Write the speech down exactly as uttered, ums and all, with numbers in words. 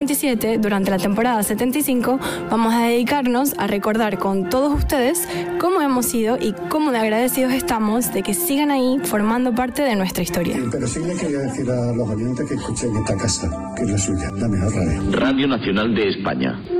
veintisiete, durante la temporada setenta y cinco, vamos a dedicarnos a recordar con todos ustedes cómo hemos sido y cómo de agradecidos estamos de que sigan ahí formando parte de nuestra historia. Pero sí le quería decir a los oyentes que escuchen esta casa, que es la suya, la mejor radio. Radio Nacional de España.